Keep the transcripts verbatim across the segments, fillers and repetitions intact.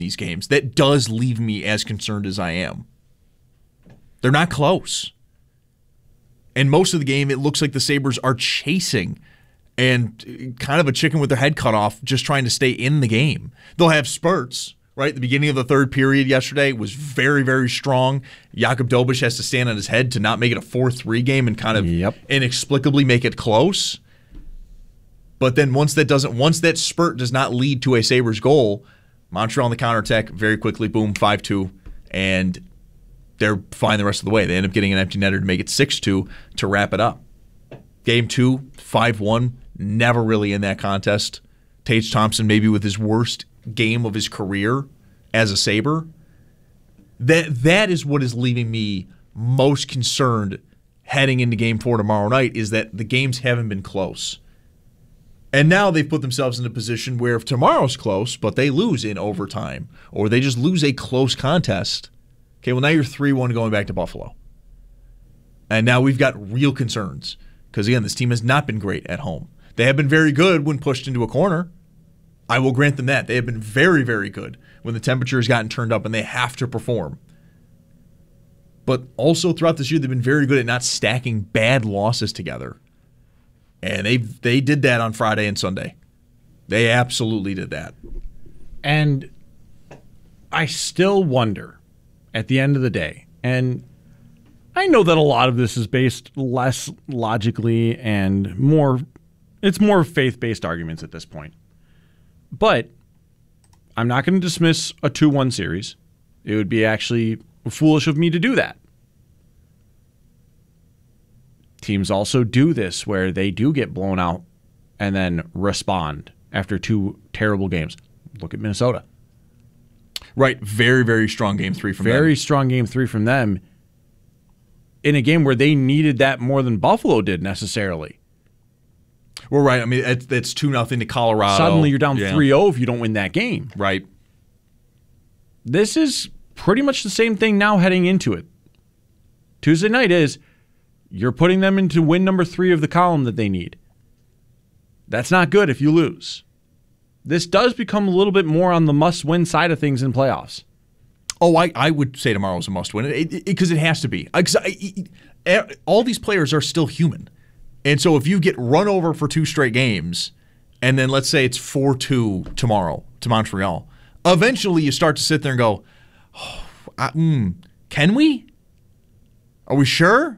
these games that does leave me as concerned as I am. They're not close. And most of the game, it looks like the Sabres are chasing and kind of a chicken with their head cut off, just trying to stay in the game. They'll have spurts, right? The beginning of the third period yesterday was very, very strong. Jakub Dobeš has to stand on his head to not make it a four three game and kind of yep. inexplicably make it close. But then once that doesn't, once that spurt does not lead to a Sabres goal, Montreal on the counterattack, very quickly, boom, five two, and they're fine the rest of the way. They end up getting an empty netter to make it six two to wrap it up. Game two, five one, never really in that contest. Tage Thompson maybe with his worst game of his career as a Sabre. That that is what is leaving me most concerned heading into game four tomorrow night, is that the games haven't been close. And now they've put themselves in a position where if tomorrow's close, but they lose in overtime, or they just lose a close contest, okay, well, now you're three one going back to Buffalo. And now we've got real concerns. Because, again, this team has not been great at home. They have been very good when pushed into a corner. I will grant them that. They have been very, very good when the temperature has gotten turned up and they have to perform. But also throughout this year, they've been very good at not stacking bad losses together. And they they did that on Friday and Sunday. They absolutely did that. And I still wonder, at the end of the day, and I know that a lot of this is based less logically and more, it's more faith-based arguments at this point. But I'm not going to dismiss a two one series. It would be actually foolish of me to do that. Teams also do this where they do get blown out and then respond after two terrible games. Look at Minnesota. Right. Very, very strong game three from very them. Very strong game three from them in a game where they needed that more than Buffalo did necessarily. Well, right. I mean, it's, it's two nothing to Colorado. Suddenly you're down yeah. three oh if you don't win that game. Right. This is pretty much the same thing now heading into it. Tuesday night is you're putting them into win number three of the column that they need. That's not good if you lose. This does become a little bit more on the must-win side of things in playoffs. Oh, I, I would say tomorrow's a must-win because it, it, it has to be. I, I, all these players are still human. And so if you get run over for two straight games, and then let's say it's four two tomorrow to Montreal, eventually you start to sit there and go, oh, I, mm, can we? Are we sure?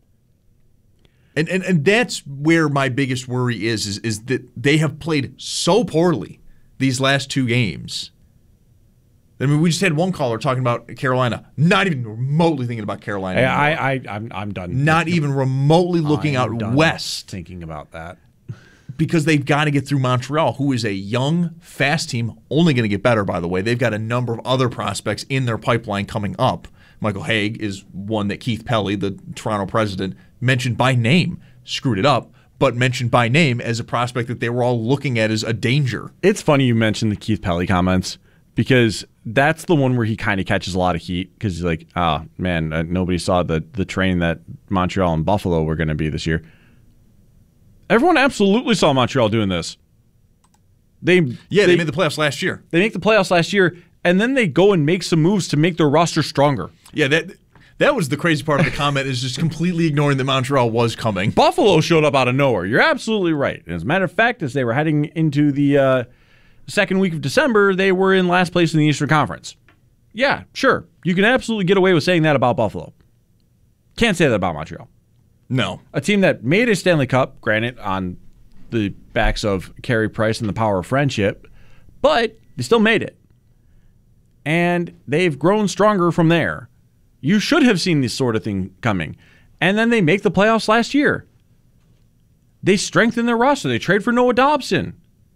And, and and that's where my biggest worry is, is, is that they have played so poorly these last two games. I mean, we just had one caller talking about Carolina, not even remotely thinking about Carolina. I, I, I, I'm, I'm done. Not even remotely looking I'm out done west. Thinking about that. Because they've got to get through Montreal, who is a young, fast team, only going to get better, by the way. They've got a number of other prospects in their pipeline coming up. Michael Haig is one that Keith Pelly, the Toronto president, mentioned by name, screwed it up, but mentioned by name as a prospect that they were all looking at as a danger. It's funny you mentioned the Keith Pelly comments because that's the one where he kind of catches a lot of heat because he's like, oh, man, uh, nobody saw the, the train that Montreal and Buffalo were going to be this year. Everyone absolutely saw Montreal doing this. They Yeah, they, they made the playoffs last year. They make the playoffs last year, and then they go and make some moves to make their roster stronger. Yeah, that that was the crazy part of the comment, is just completely ignoring that Montreal was coming. Buffalo showed up out of nowhere. You're absolutely right. And as a matter of fact, as they were heading into the uh, second week of December, they were in last place in the Eastern Conference. Yeah, sure. You can absolutely get away with saying that about Buffalo. Can't say that about Montreal. No. A team that made a Stanley Cup, granted, on the backs of Carey Price and the power of friendship, but they still made it. And they've grown stronger from there. You should have seen this sort of thing coming. And then they make the playoffs last year. They strengthen their roster. They trade for Noah Dobson.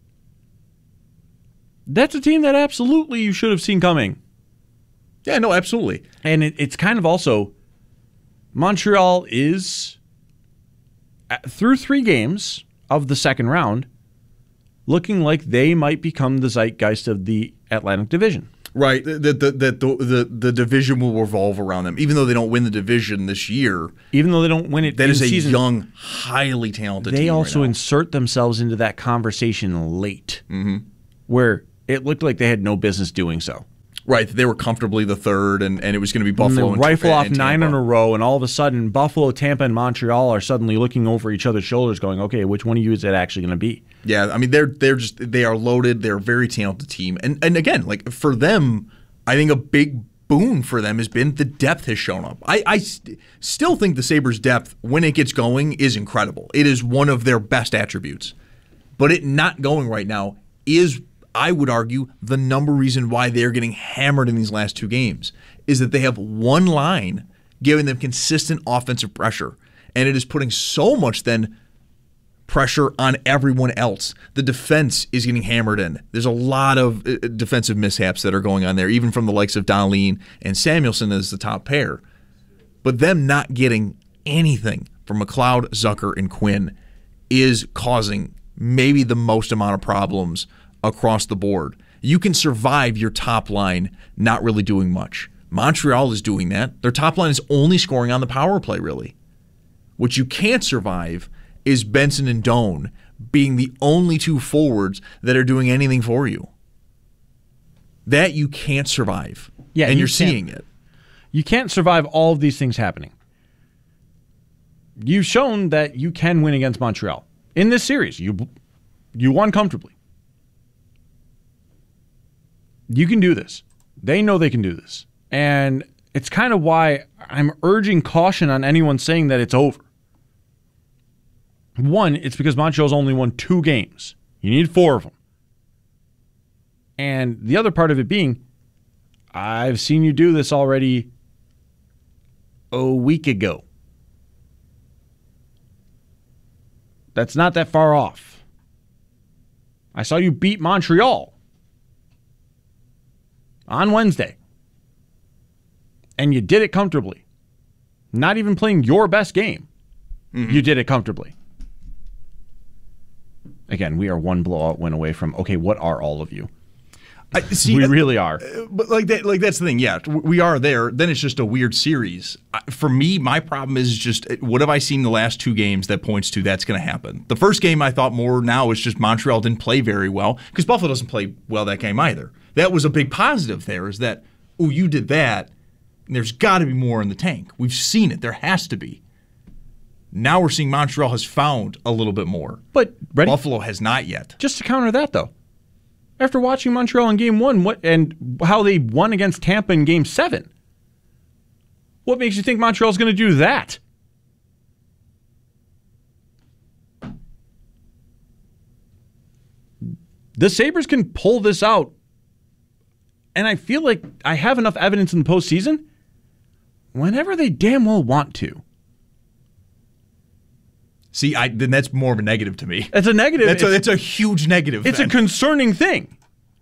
That's a team that absolutely you should have seen coming. Yeah, no, absolutely. And it, it's kind of also, Montreal is, through three games of the second round, looking like they might become the zeitgeist of the Atlantic Division. Right, that the, the, the, the, the division will revolve around them. Even though they don't win the division this year. Even though they don't win it that is a season, young, highly talented they team. They also right insert themselves into that conversation late, mm-hmm. where it looked like they had no business doing so. Right, they were comfortably the third, and, and it was going to be Buffalo and and rifle and off Tampa. nine in a row, and all of a sudden, Buffalo, Tampa, and Montreal are suddenly looking over each other's shoulders, going, "Okay, which one of you is it actually going to be?" Yeah, I mean they're they're just they are loaded. They're a very talented team, and and again, like for them, I think a big boon for them has been the depth has shown up. I I st- still think the Sabres' depth, when it gets going, is incredible. It is one of their best attributes, but it not going right now is, I would argue, the number reason why they're getting hammered in these last two games is that they have one line giving them consistent offensive pressure, and it is putting so much then pressure on everyone else. The defense is getting hammered in. There's a lot of uh, defensive mishaps that are going on there, even from the likes of Dahlin and Samuelson as the top pair. But them not getting anything from McLeod, Zucker, and Quinn is causing maybe the most amount of problems across the board. You can survive your top line not really doing much. Montreal is doing that. Their top line is only scoring on the power play, really. What you can't survive is Benson and Doan being the only two forwards that are doing anything for you. That you can't survive. Yeah, and you you're can't. seeing it. You can't survive all of these things happening. You've shown that you can win against Montreal. In this series, you you won comfortably. You can do this. They know they can do this. And it's kind of why I'm urging caution on anyone saying that it's over. One, it's because Montreal's only won two games. You need four of them. And the other part of it being, I've seen you do this already a week ago. That's not that far off. I saw you beat Montreal on Wednesday. And you did it comfortably. Not even playing your best game. Mm-hmm. You did it comfortably. Again, we are one blowout win away from, okay, what are all of you? I, see, we really are. But like that, like that's the thing. Yeah, we are there. Then it's just a weird series. For me, my problem is just what have I seen the last two games that points to that's going to happen. The first game I thought more now is just Montreal didn't play very well because Buffalo doesn't play well that game either. That was a big positive there is that, oh, you did that. And there's got to be more in the tank. We've seen it. There has to be. Now we're seeing Montreal has found a little bit more. But ready? Buffalo has not yet. Just to counter that, though. After watching Montreal in game one what and how they won against Tampa in game seven, what makes you think Montreal's going to do that? The Sabres can pull this out. And I feel like I have enough evidence in the postseason whenever they damn well want to. See, I then that's more of a negative to me. It's a negative. That's a, it's a huge negative. It's then. a concerning thing.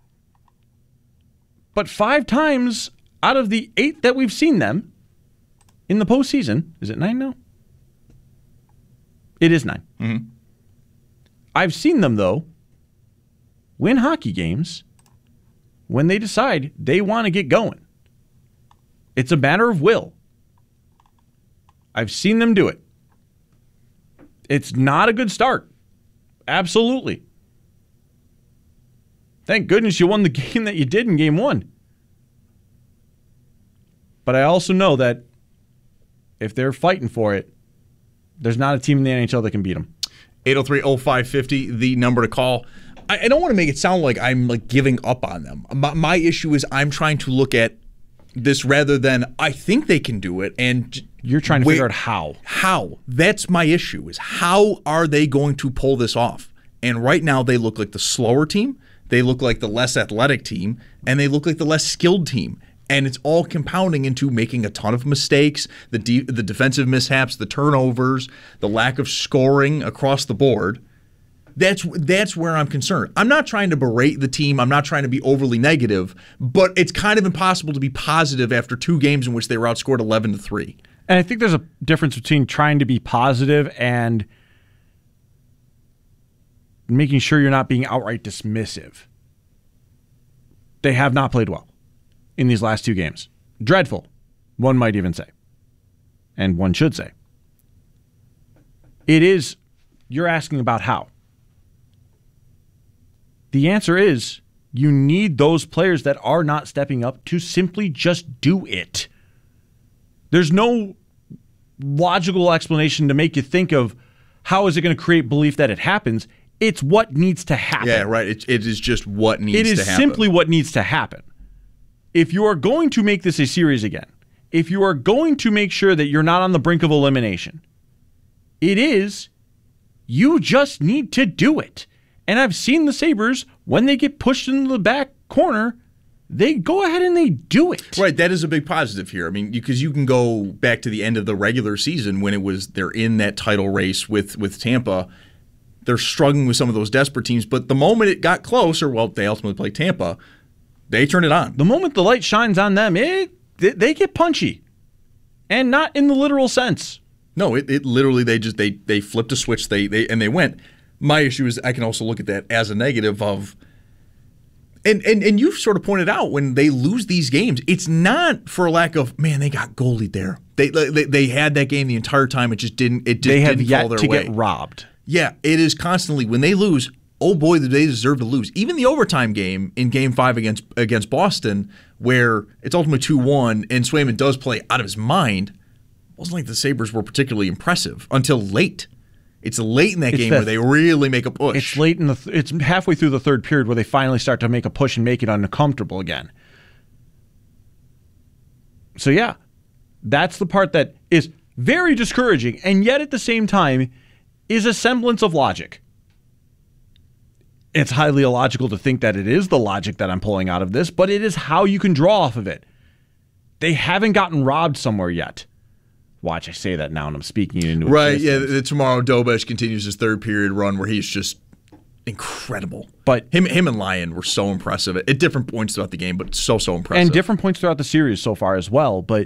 But five times out of the eight that we've seen them in the postseason, is it nine now? It is nine. Mm-hmm. I've seen them, though, win hockey games when they decide they want to get going. It's a matter of will. I've seen them do it. It's not a good start. Absolutely. Thank goodness you won the game that you did in game one. But I also know that if they're fighting for it, there's not a team in the N H L that can beat them. eight oh three oh five five oh, the number to call. I, I don't want to make it sound like I'm like giving up on them. My, my issue is I'm trying to look at this rather than I think they can do it. And you're trying to wait, figure out how. How? That's my issue is how are they going to pull this off? And right now they look like the slower team. They look like the less athletic team. And they look like the less skilled team. And it's all compounding into making a ton of mistakes, the de- the defensive mishaps, the turnovers, the lack of scoring across the board. That's that's where I'm concerned. I'm not trying to berate the team. I'm not trying to be overly negative, but it's kind of impossible to be positive after two games in which they were outscored eleven to three. And I think there's a difference between trying to be positive and making sure you're not being outright dismissive. They have not played well in these last two games. Dreadful, one might even say. And one should say. It is, you're asking about how. The answer is You need those players that are not stepping up to simply just do it. There's no logical explanation to make you think of how is it going to create belief that it happens. It's what needs to happen. Yeah, right. It, it is just what needs to happen. It is simply what needs to happen. If you are going to make this a series again, if you are going to make sure that you're not on the brink of elimination, it is, you just need to do it. And I've seen the Sabres, when they get pushed into the back corner, they go ahead and they do it. Right, that is a big positive here. I mean, because you can go back to the end of the regular season when it was they're in that title race with, with Tampa. They're struggling with some of those desperate teams, but the moment it got closer, well, they ultimately played Tampa, they turned it on. The moment the light shines on them, it they get punchy. And not in the literal sense. No, it, it literally they just they they flipped a switch, they they and they went. My issue is I can also look at that as a negative of and and and you've sort of pointed out when they lose these games, it's not for lack of man, they got goalied there. They they, they had that game the entire time. It just didn't it just they have didn't yet fall their to way. get robbed. Yeah, it is constantly when they lose. Oh boy, do they deserve to lose. Even the overtime game in Game Five against against Boston, where it's ultimately two one, and Swayman does play out of his mind. Wasn't like the Sabres were particularly impressive until late. It's late in that It's game the- where they really make a push. It's late in the th- it's halfway through the third period where they finally start to make a push and make it uncomfortable again. So yeah, that's the part that is very discouraging, and yet at the same time is a semblance of logic. It's highly illogical to think that it is the logic that I'm pulling out of this, but it is how you can draw off of it. They haven't gotten robbed somewhere yet. Watch, I say that now and I'm speaking into right, existence. yeah. Tomorrow, Dobesh continues his third period run where he's just incredible. But him, him and Lyon were so impressive at, at different points throughout the game, but so so impressive. And different points throughout the series so far as well. But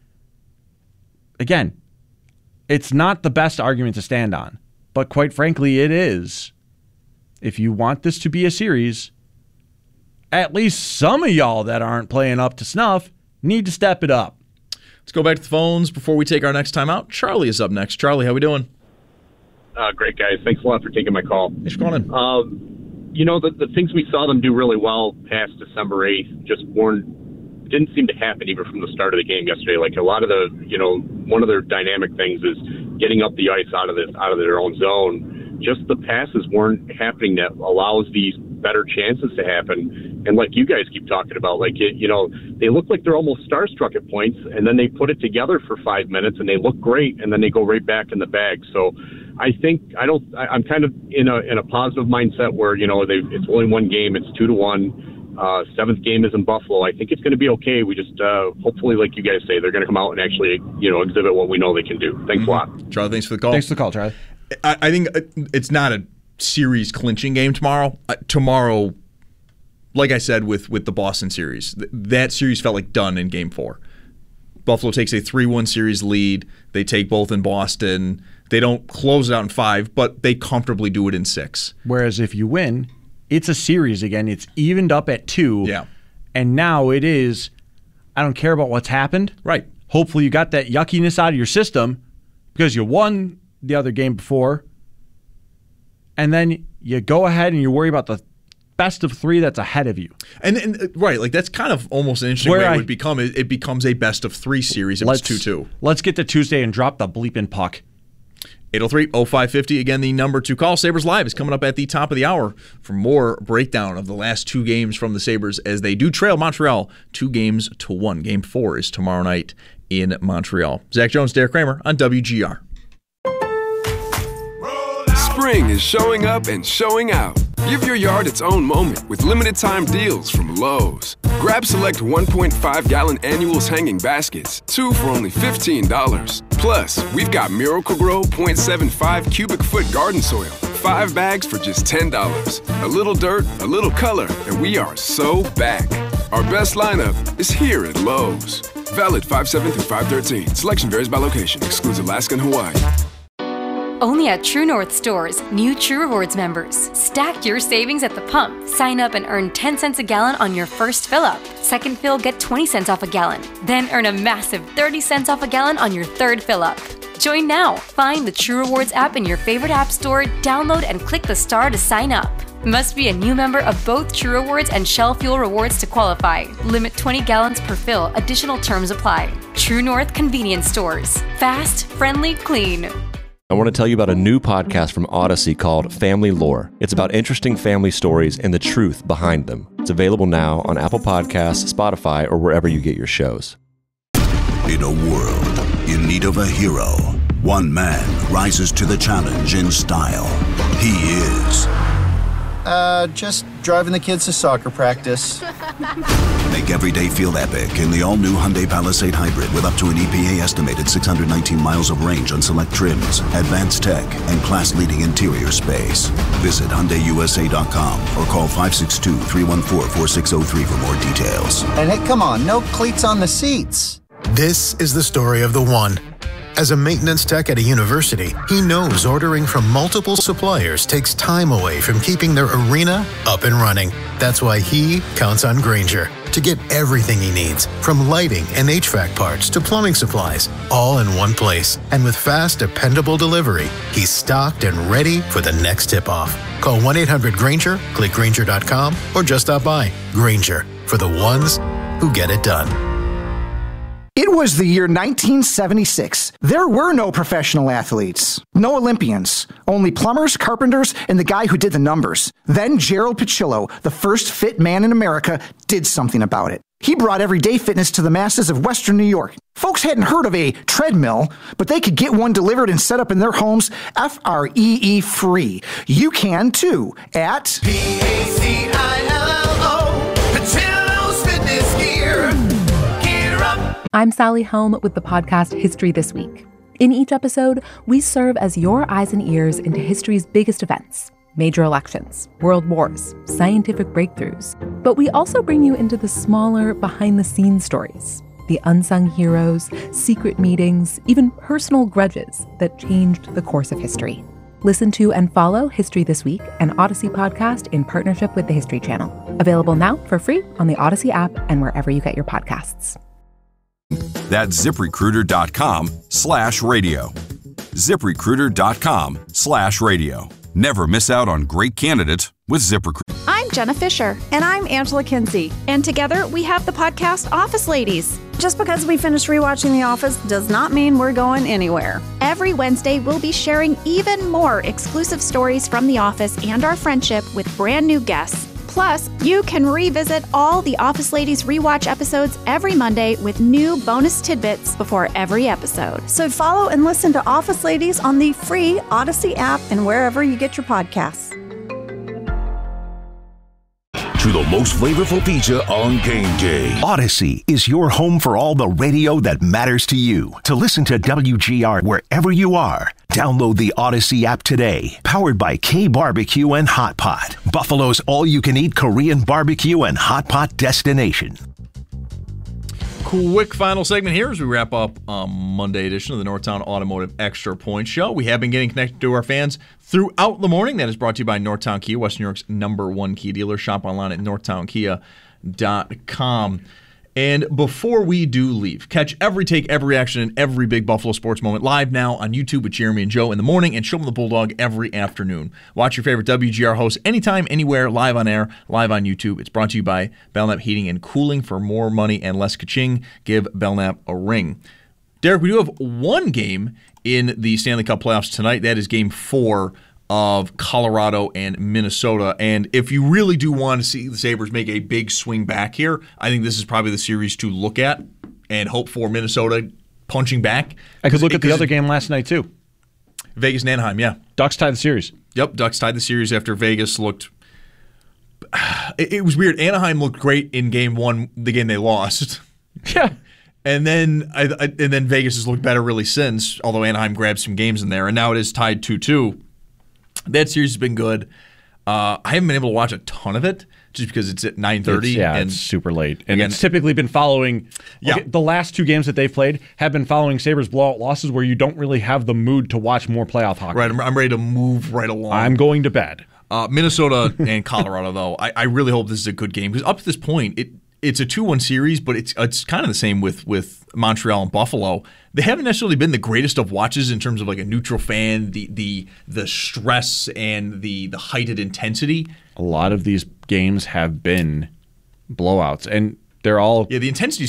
again, it's not the best argument to stand on, but quite frankly, it is. If you want this to be a series, at least some of y'all that aren't playing up to snuff need to step it up. Let's go back to the phones before we take our next time out. Charlie is up next. Charlie, how we doing? Uh, great, guys. Thanks a lot for taking my call. Thanks for calling in. Um, you know, the, the things we saw them do really well past December eighth just weren't, didn't seem to happen even from the start of the game yesterday. Like a lot of the, you know, one of their dynamic things is getting up the ice out of this, out of their own zone. Just the passes weren't happening that allows these better chances to happen. And like you guys keep talking about, like, it, you know, they look like they're almost starstruck at points, and then they put it together for five minutes and they look great, and then they go right back in the bag. So I think I don't, I, I'm kind of in a, in a positive mindset where, you know, they it's only one game, it's two to one. Uh, seventh game is in Buffalo. I think it's going to be okay. We just, uh, hopefully, like you guys say, they're going to come out and actually, you know, exhibit what we know they can do. Thanks mm-hmm. a lot. Charlie, thanks for the call. Thanks for the call, Charlie. I, I think it's not a series clinching game tomorrow. Uh, tomorrow, like I said with, with the Boston series, th- that series felt like done in game four. Buffalo takes a three one series lead. They take both in Boston. They don't close it out in five, but they comfortably do it in six. Whereas if you win, it's a series again. It's evened up at two. Yeah. And now it is, I don't care about what's happened. Right. Hopefully you got that yuckiness out of your system because you won the other game before, and then you go ahead and you worry about the best of three that's ahead of you. And, and uh, right, like that's kind of almost an interesting Where way I- it would become. It, it becomes a best of three series if it's two two. Let's get to Tuesday and drop the bleeping puck. eight oh three oh five five oh. Again, the number to call. Sabres Live is coming up at the top of the hour for more breakdown of the last two games from the Sabres as they do trail Montreal two games to one. Game four is tomorrow night in Montreal. Zach Jones, Derek Kramer on W G R. Spring is showing up and showing out. Give your yard its own moment with limited time deals from Lowe's. Grab select one point five gallon annuals hanging baskets, two for only fifteen dollars. Plus, we've got Miracle-Gro point seven five cubic foot garden soil, five bags for just ten dollars. A little dirt, a little color, and we are so back. Our best lineup is here at Lowe's. Valid five seven through five thirteen. Selection varies by location. Excludes Alaska and Hawaii. Only at True North stores, new True Rewards members. Stack your savings at the pump. Sign up and earn ten cents a gallon on your first fill up. Second fill, get twenty cents off a gallon. Then earn a massive thirty cents off a gallon on your third fill up. Join now. Find the True Rewards app in your favorite app store, download and click the star to sign up. Must be a new member of both True Rewards and Shell Fuel Rewards to qualify. Limit twenty gallons per fill. Additional terms apply. True North Convenience Stores. Fast, friendly, clean. I want to tell you about a new podcast from Odyssey called Family Lore. It's about interesting family stories and the truth behind them. It's available now on Apple Podcasts, Spotify, or wherever you get your shows. In a world in need of a hero, one man rises to the challenge in style. He is... Uh, just driving the kids to soccer practice. Make every day feel epic in the all-new Hyundai Palisade Hybrid with up to an E P A-estimated six hundred nineteen miles of range on select trims, advanced tech, and class-leading interior space. Visit Hyundai U S A dot com or call five six two, three one four, four six zero three for more details. And hey, come on, no cleats on the seats. This is the story of the one. As a maintenance tech at a university, he knows ordering from multiple suppliers takes time away from keeping their arena up and running. That's why he counts on Grainger to get everything he needs, from lighting and H V A C parts to plumbing supplies, all in one place. And with fast, dependable delivery, he's stocked and ready for the next tip-off. Call one eight hundred Grainger, click Grainger dot com, or just stop by. Grainger, for the ones who get it done. It was the year nineteen seventy-six. There were no professional athletes, no Olympians, only plumbers, carpenters, and the guy who did the numbers. Then Gerald Pachillo, the first fit man in America, did something about it. He brought everyday fitness to the masses of Western New York. Folks hadn't heard of a treadmill, but they could get one delivered and set up in their homes F R E E free. You can too at P A C I L L O, Pachillo's Fitness Gear. I'm Sally Helm with the podcast History This Week. In each episode, we serve as your eyes and ears into history's biggest events, major elections, world wars, scientific breakthroughs. But we also bring you into the smaller, behind-the-scenes stories, the unsung heroes, secret meetings, even personal grudges that changed the course of history. Listen to and follow History This Week, an Odyssey podcast in partnership with the History Channel. Available now for free on the Odyssey app and wherever you get your podcasts. That's ZipRecruiter.com slash radio. ZipRecruiter.com slash radio. Never miss out on great candidates with ZipRecruiter. I'm Jenna Fisher. And I'm Angela Kinsey. And together we have the podcast Office Ladies. Just because we finished rewatching The Office does not mean we're going anywhere. Every Wednesday, we'll be sharing even more exclusive stories from The Office and our friendship with brand new guests. Plus, you can revisit all the Office Ladies rewatch episodes every Monday with new bonus tidbits before every episode. So follow and listen to Office Ladies on the free Odyssey app and wherever you get your podcasts. To the most flavorful pizza on game day. Odyssey is your home for all the radio that matters to you. To listen to W G R wherever you are, download the Odyssey app today. Powered by K Barbecue and Hot Pot, Buffalo's all-you-can-eat Korean barbecue and hot pot destination. Quick final segment here as we wrap up a Monday edition of the Northtown Automotive Extra Point Show. We have been getting connected to our fans throughout the morning. That is brought to you by Northtown Kia, West New York's number one Kia dealer. Shop online at northtown kia dot com. And before we do leave, catch every take, every action, and every big Buffalo sports moment live now on YouTube with Jeremy and Joe in the morning and Showman the Bulldog every afternoon. Watch your favorite W G R hosts anytime, anywhere, live on air, live on YouTube. It's brought to you by Belknap Heating and Cooling. For more money and less ka-ching, give Belknap a ring. Derek, we do have one game in the Stanley Cup playoffs tonight. That is game four of Colorado and Minnesota. And if you really do want to see the Sabres make a big swing back here, I think this is probably the series to look at and hope for Minnesota punching back. I could look at the other game last night, too. Vegas and Anaheim, yeah. Ducks tied the series. Yep, Ducks tied the series after Vegas looked... It, it was weird. Anaheim looked great in game one, the game they lost. Yeah. And then I, I, and then Vegas has looked better really since, although Anaheim grabbed some games in there. And now it is tied two two. That series has been good. Uh, I haven't been able to watch a ton of it just because it's at nine thirty. Yeah, and it's super late. And again, it's typically been following yeah. okay, the last two games that they've played have been following Sabres blowout losses where you don't really have the mood to watch more playoff hockey. Right, I'm, I'm ready to move right along. I'm going to bed. Uh, Minnesota and Colorado, though, I, I really hope this is a good game because up to this point, it it's a two one series, but it's it's kind of the same with, with Montreal and Buffalo. They haven't necessarily been the greatest of watches in terms of like a neutral fan, the the the stress and the the heightened intensity a lot of these games have been blowouts, and they're all yeah. The intensity